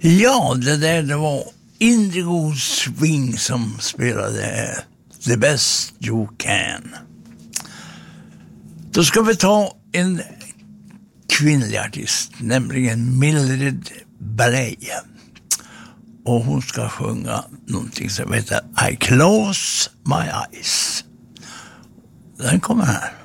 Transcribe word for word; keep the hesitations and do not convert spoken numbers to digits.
Ja, det där det var Indigo Swing som spelade The Best You Can. Då ska vi ta en kvinnlig artist, nämligen Mildred Ballet. Och hon ska sjunga någonting som heter I Close My Eyes. Den kommer här.